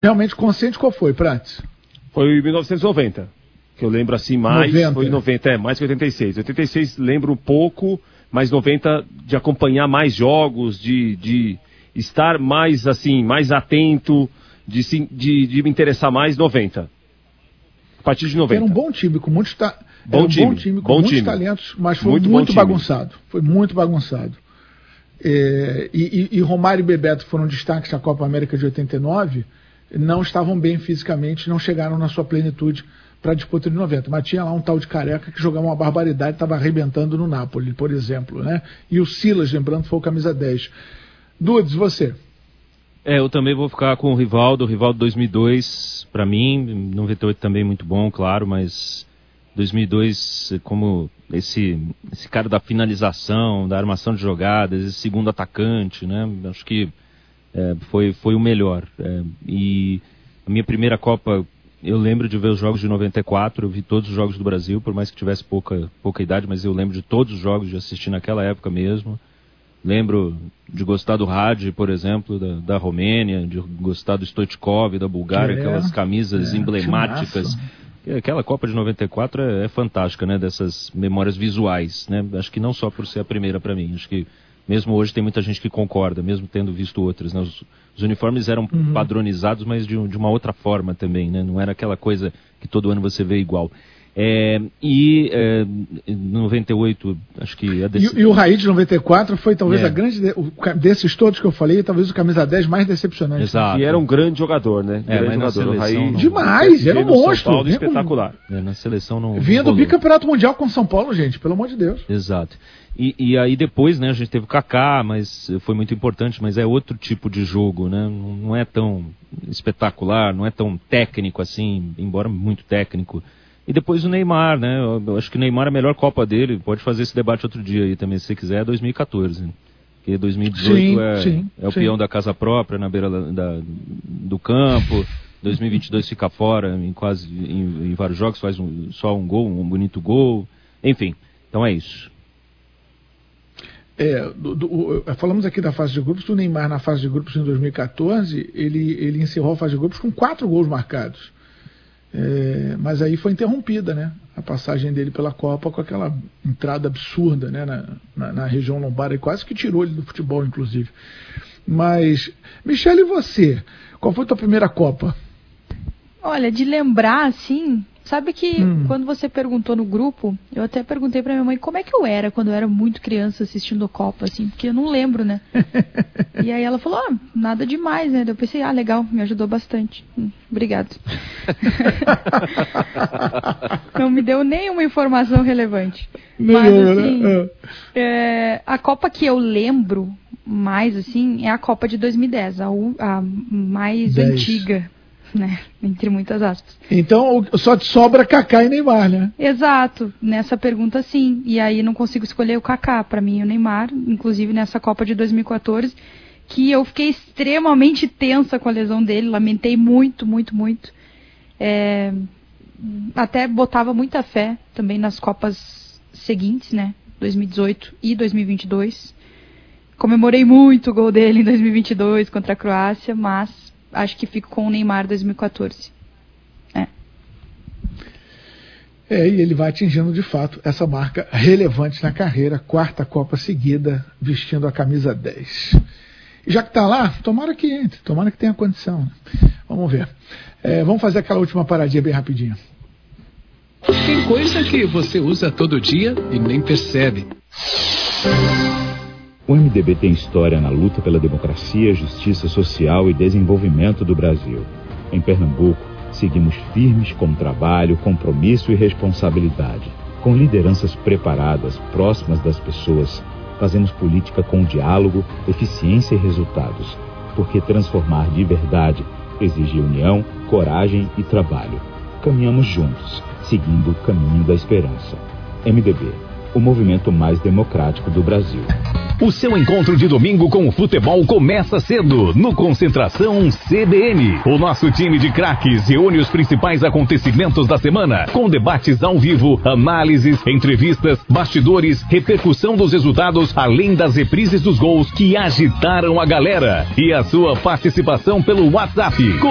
Realmente consciente, qual foi, Prates? Foi 1990, que eu lembro assim mais, 90. Foi 90, mais que 86. 86 lembro pouco, mas 90 de acompanhar mais jogos, de estar mais assim, mais atento, de me interessar mais, 90. A partir de 90. Era um bom time, com muitos talentos, mas foi muito bagunçado. Foi muito bagunçado. E Romário e Bebeto foram destaques na Copa América de 89, não estavam bem fisicamente, não chegaram na sua plenitude para a disputa de 90. Mas tinha lá um tal de Careca que jogava uma barbaridade, estava arrebentando no Napoli, por exemplo, né? E o Silas, lembrando, foi o camisa 10. Dudes, você? Eu também vou ficar com o Rivaldo 2002, para mim, 98 também muito bom, claro, mas 2002 como esse cara da finalização, da armação de jogadas, esse segundo atacante, né? Acho que foi o melhor. E a minha primeira Copa, eu lembro de ver os jogos de 94, eu vi todos os jogos do Brasil, por mais que tivesse pouca idade, mas eu lembro de todos os jogos, de assistir naquela época mesmo. Lembro de gostar do Hagi, por exemplo, da Romênia, de gostar do Stoichkov, da Bulgária, aquelas camisas emblemáticas. Aquela Copa de 94 é fantástica, né? Dessas memórias visuais, né? Acho que não só por ser a primeira para mim, acho que mesmo hoje tem muita gente que concorda, mesmo tendo visto outras, né? Os uniformes eram padronizados, mas de uma outra forma também, né? Não era aquela coisa que todo ano você vê igual. Em 98, acho que... E o Raí de 94 foi talvez a grande... desses todos que eu falei, talvez o camisa 10 mais decepcionante. Exato. E era um grande jogador, né? Mas jogador. O Raí... Demais, era um monstro. Paulo, espetacular. Na seleção não... Vinha do bicampeonato mundial com São Paulo, gente, pelo amor de Deus. Exato. E aí depois, né, a gente teve o Kaká, mas foi muito importante, mas é outro tipo de jogo, né? Não é tão espetacular, não é tão técnico assim, embora muito técnico. E depois o Neymar, né? Eu acho que o Neymar, a melhor Copa dele, pode fazer esse debate outro dia aí também, se você quiser, é 2014. Né? Porque 2018 é o peão da casa própria, na beira do campo. 2022 fica fora em vários jogos, faz só um gol, um bonito gol. Enfim, então é isso. Falamos aqui da fase de grupos. O Neymar, na fase de grupos em 2014, ele encerrou a fase de grupos com 4 gols marcados. Mas aí foi interrompida, né, a passagem dele pela Copa com aquela entrada absurda, né, na região lombar, e quase que tirou ele do futebol, inclusive. Mas, Michele, e você? Qual foi a tua primeira Copa? Olha, de lembrar, assim, sabe que quando você perguntou no grupo, eu até perguntei pra minha mãe como é que eu era quando eu era muito criança assistindo a Copa, assim, porque eu não lembro, né? E aí ela falou, nada demais, né? Eu pensei, legal, me ajudou bastante. Obrigado. Não me deu nenhuma informação relevante. Mas, assim, a Copa que eu lembro mais, assim, é a Copa de 2010, a mais antiga. Né? Entre muitas aspas. Então só te sobra Kaká e Neymar, né? Exato, nessa pergunta sim. E aí não consigo escolher o Kaká, para mim o Neymar, inclusive nessa Copa de 2014, que eu fiquei extremamente tensa com a lesão dele, lamentei muito, muito, muito. Até botava muita fé também nas Copas seguintes, né? 2018 e 2022. Comemorei muito o gol dele em 2022 contra a Croácia, mas acho que fico com o Neymar 2014. E ele vai atingindo de fato essa marca relevante na carreira, 4ª Copa seguida, vestindo a camisa 10. E já que está lá, tomara que entre, tomara que tenha condição. Né? Vamos ver. Vamos fazer aquela última paradinha bem rapidinho. Tem coisa que você usa todo dia e nem percebe. O MDB tem história na luta pela democracia, justiça social e desenvolvimento do Brasil. Em Pernambuco, seguimos firmes com trabalho, compromisso e responsabilidade. Com lideranças preparadas, próximas das pessoas, fazemos política com diálogo, eficiência e resultados. Porque transformar de verdade exige união, coragem e trabalho. Caminhamos juntos, seguindo o caminho da esperança. MDB, o movimento mais democrático do Brasil. O seu encontro de domingo com o futebol começa cedo, no Concentração CBN. O nosso time de craques reúne os principais acontecimentos da semana, com debates ao vivo, análises, entrevistas, bastidores, repercussão dos resultados, além das reprises dos gols que agitaram a galera. E a sua participação pelo WhatsApp.